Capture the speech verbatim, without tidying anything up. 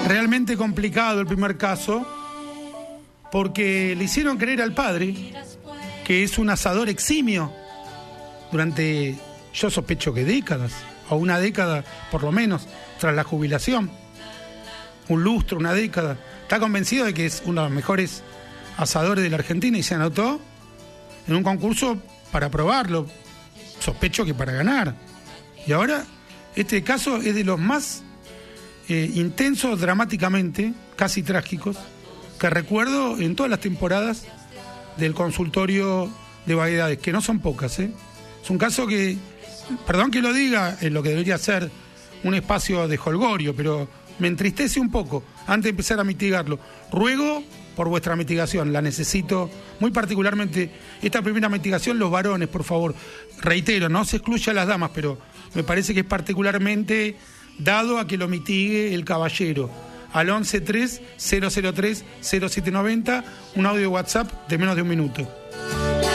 realmente complicado el primer caso, porque le hicieron creer al padre que es un asador eximio durante, yo sospecho que décadas, o una década por lo menos, tras la jubilación, un lustro, una década. Está convencido de que es uno de los mejores asadores de la Argentina y se anotó en un concurso para probarlo, sospecho que para ganar. Y ahora este caso es de los más eh, intensos dramáticamente, casi trágicos, que recuerdo en todas las temporadas del consultorio de vaguedades, que no son pocas, ¿eh? Es un caso que, perdón que lo diga, en lo que debería ser un espacio de jolgorio, pero me entristece un poco antes de empezar a mitigarlo. Ruego por vuestra mitigación, la necesito muy particularmente. Esta primera mitigación, los varones, por favor. Reitero, no se excluye a las damas, pero me parece que es particularmente dado a que lo mitigue el caballero. Al once tres cero cero tres cero siete noventa, un audio WhatsApp de menos de un minuto.